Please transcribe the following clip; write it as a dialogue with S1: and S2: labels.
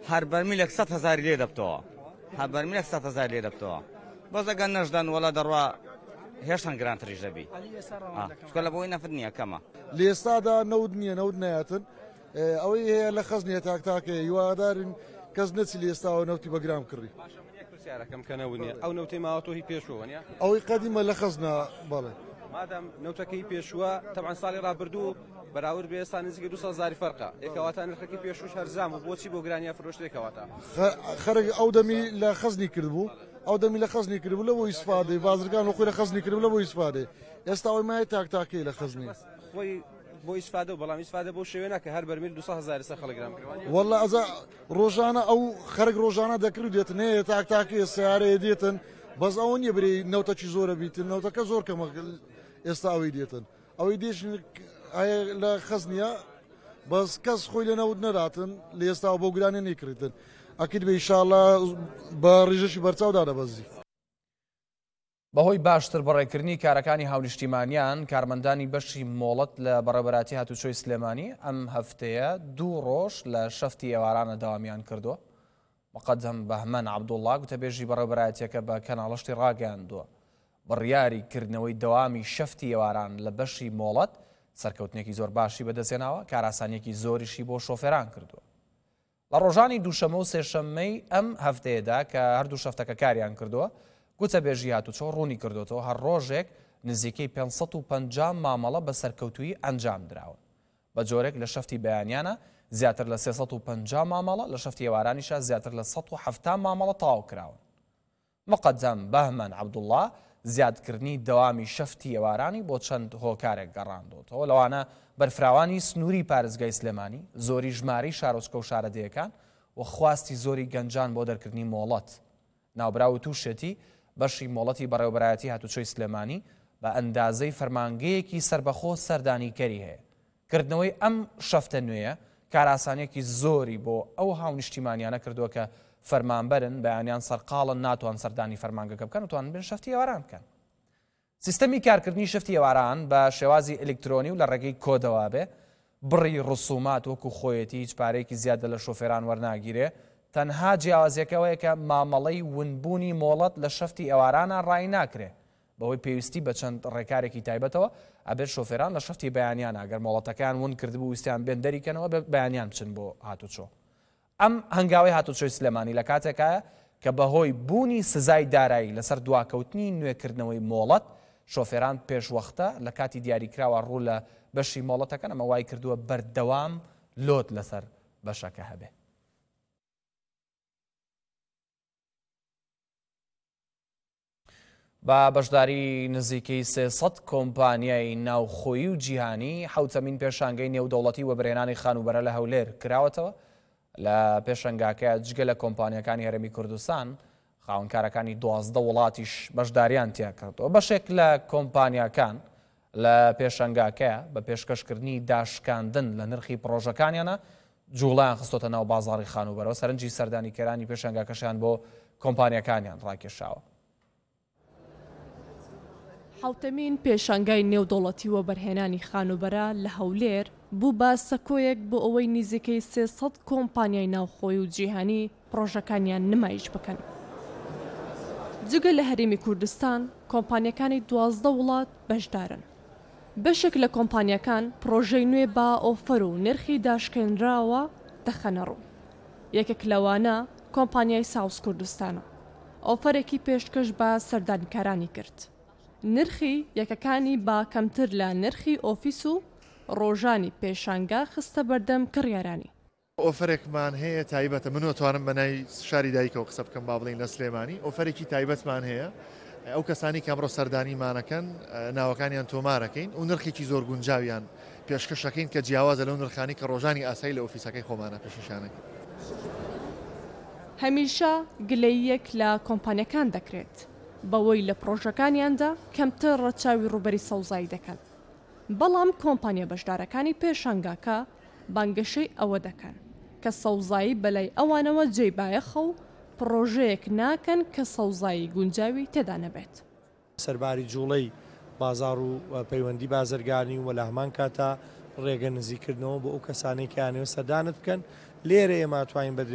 S1: هەر بەرمیلێک 100,000 لێ دەبتەوە، هەر بەرمیلێک 100,000 لێ دەبتەوە. بەس ئەگەر نەشدان وەڵا دەڕوا هێشتا گرانتریش دەبی، چکە لە بۆی نەفت نییە کەمە.
S2: لە ئێستادا نەود نییە، نەود نایەتن، ئەوەی هەیە لە خەزنیە تاکتاکەیە هیوادارین کەس نەچی لە ئێستاوە نەوتی بەگرام کڕی.
S3: پرسیارەکەم کە نەود نییە، ئەو نەوتەی ماوەتۆ هی پێشووە نیە؟
S2: ئەوەی قەدیمە لە خەزنا بەڵێ.
S3: مادام نەوتەکەی پێشووە تەبعاً ساڵی ڕابردوو بەراورد بێ ئێستا نزیکە 200,000 فەرقە، ئێکەواتە نرخەکەی پێشووش هەرزام و بۆچی بۆ گرانیە فرۆشتێکەواتە؟
S2: خەرج ئەو دەمی لە خەزنی کردبوو، ئەو دەمی لە خەزنی کردبوو لە بۆ ئیسفادەی بازرگان و خۆی لە خەزنی کردبوو لە بۆ ئیسفادەی، ئێستا ئەوەی مایە تاکتاکەی لە خەزنی.
S3: خۆی بۆ ئیسفادە و بەڵام ئیسفادە بۆ شێوێنە کە هەر بەرمیل 200,000 سەر خەڵکرام کردوانە.
S2: وەڵا ئەزا ڕۆژانە ئەو خەرج ڕۆژانە دەکرد دێتن هەیە تاکتاکەی سیارەیە دێتن، بەس ئەوە نییە برێ نەوتەکی زۆرە بیتن، نەوتەکە زۆر کەمە ئێستا ئەوەی دێتن، ئەوەی دێش لە خەزنیە بەس کەس خۆی لە نەوت نەداتن لە ئێستا بۆ گرانی نەیکردن، ئەکرد بە ئینشاءالله بە ڕێژەشی بەرچاودا دەبەزی.
S4: بەهۆی باشتر بەڕێکردنی کارەکانی هاونیشتیمانیان، کارمەندانی بەشی مۆڵەت لە بەڕێبەراتی هاتوچۆی سلێمانی ئەم هەفتەیە 2 ڕۆژ لە شەفتی ئێوارانە داوامیان کردووە. مقەدەم بەهمەن عەبدوڵڵا گوتەبێژی بەڕێبەراتیەکە بە کەناڵەشتی ڕاگەیاندووە بڕیاریکردنەوەی دەوامی شەفتی ئێواران لە بەشی مۆڵەت سەرکەوتنێکی زۆر باشی بەدەستێناوە، کاراسانیەکی زۆریشی بۆ شۆفێران کردووە. لە ڕۆژانی دووشەمە و سێشەممەی ئەم هەفتەیەدا کە هەردوو شەفتەکە کاریان کردووە، گوتەبێژی هاتوچۆ ڕوونی کردوێتەوە هەر ڕۆژێک نزیکەی 550 مامەڵە بە سەرکەوتویی ئەنجام دراون. بە جۆرێک لە شەفتی بەیانیانە زیاتر لە 350 مامەڵە، لە شەفتی ئێوارانیشە زیاتر لە 170 مامەڵە تەواو کراون. مقەدەم بەهمەن عەبدوڵڵا زیادکردنی دەوامی شەفتی ئێوارانی بۆ چەند هۆکارێک گەڕاندۆتەوە، لەوانە بەرفراوانی سنووری پارێزگای سلێمانی، زۆری ژماری شارۆچکە و شارەدەیەکان و خواستی زۆری گەنجان بۆ دەرکردنی مۆڵەت. ناوبراو و تووشێتی بەشی مۆڵەتی بەڕێوەبەرایەتی هاتوچۆی سلێمانی بە ئەندازەی فەرمانگەیەکی سربەخۆ سەردانیکەری هەیە. کردنەوەی ئەم شەفتە نوێیە کاراسانێکی زۆری بۆ ئەو هاونیشتیمانیانە کردووە کە فەرمانبەرن بەیانیان سەرقاڵن ناتوان سەردانی فەرمانگەکە بکەن و توانن بن شەفتی ئێواران بکەن. سیستەمی کارکردنی شەفتی ئێواران بە شێوازی ئەلکترۆنی و لە ڕێگەی کۆدەوە بێ، بڕی ڕسومات وەکو خۆیەتی هیچ پارەیەکی زیادە لە شۆفێران وەرناگیرێ، تەنها جیاوازیەکەوەیە کە مامەڵەی ونبوونی مۆڵەت لە شەفتی ئێوارانە ڕای ناکرێ، بەهۆی پێویستی بە چەند ڕێکارێکی تایبەتەوە ئەبێت شۆفێران لە شەفتی بەیانیان ئەگەر مۆڵەتەکان ون کردبوو ویستیان بێن دەریکەنەوە بە بەیانیان بچن بۆ هاتوچۆ. ئەم هەنگاوی هاتوچۆی سلێمانی لە کاتێکایە کە بەهۆی بوونی سزای دارایی لەسەر دواکەوتنی نوێکردنەوەی مۆڵەت، شۆفێران پێشوەختە لە کاتی دیاریکراوە ڕوو لە بەشی مۆڵەتەکان ئەمە وای کردووە بەردەوام لۆت لەسەر بەشەکە هەبێ. با بەشداری نزیکەی 300 کۆمپانیای ناوخۆیی و جیهانی حوتەمین پێشانگەی نێودەوڵەتی وەبرهێنانی خانوبەرە لە هەولێر کراوەتەوە. لە پێشەنگاکە جگە لە کۆمپانیەکانی هەرێمی کوردستان خاوەنکارەکانی 12 وڵاتیش بەشداریان تیا کردەوە. بەشێک لە کۆمپانیەکان لە پێشەنگاکەیە بە پێشکەشکردنی داشکاندن لە نرخی پرۆژەکانیانە جوڵیان خستۆتە ناو بازاڕی خانوبەرەوە، سەرنجی سەردانیکەرانی پێشەنگاکەشیان بۆ کۆمپانیەکانیان ڕاکێشاوە.
S5: حوتەمین پێشانگای نێودەوڵەتی وەبەرهێنانی خانوبەرە لە هەولێر بوو بە سەکۆیەک بۆ ئەوەی نزیکەی 300 کۆمپانیای ناوخۆی و جیهانی پرۆژەکانیان نمایش بکەن. جگە لە هەرێمی کوردستان کۆمپانیەکانی 12 وڵات بەشدارن. بەشێک لە کۆمپانیەکان پرۆژەی نوێ با ئۆفەر و نرخی داشکێنراوە دەخەنە ڕوو. یەکێک لەوانە کۆمپانیای ساوس کوردستانە. ئۆفەرێکی پێشکەش بە سەردانیکارانی کرد. نرخی یەکەکانی با کەمتر لە نرخی ئۆفیس و ڕۆژانی پێشانگا خستە بەردەم کڕیارانی.
S6: ئۆفرێکمان هەیە تایبەتە، من توانم بەنای شاری دایکەوە قسە بکەم با بڵین لە سلێمانی. ئۆفرێکی تایبەتمان هەیە، ئەو کەسانی کە ئەمڕۆ سەردانیمانەکەن ناوەکانیان تۆمارەکەین و نرخێکی زۆر گونجاویان پێشکەشەکەین کە جیاوازە لەو نرخانی کە ڕۆژانی ئاسایی لە ئۆفیسەکەی خۆمانە پێشنیشانەکەین.
S5: هەمیشە گلەییەک لە کۆمپانیەکان دەکرێت بەوەی لە پرۆژەکانیاندا کەمتر ڕەچاوی ڕوبەری سەوزایی دەکەن. بەڵام کۆمپانیا بەشدارەکانی پێشانگاکە بانگەشەی ئەوە دەکەن کە سەوزایی بەلای ئەوانەوە جێبایەخە و پرۆژەیەک ناکەن کە سەوزایی گونجاوی تێدا نەبێت.
S7: سەرباری جوڵەی بازار و پەیوەندی بازرگانی و لە هەمان کاتا ڕێگە نزیکردنەوە بۆ ئەو کەسانێک کیانەوە سەردانت بکەن. لێرە ئێمە توانین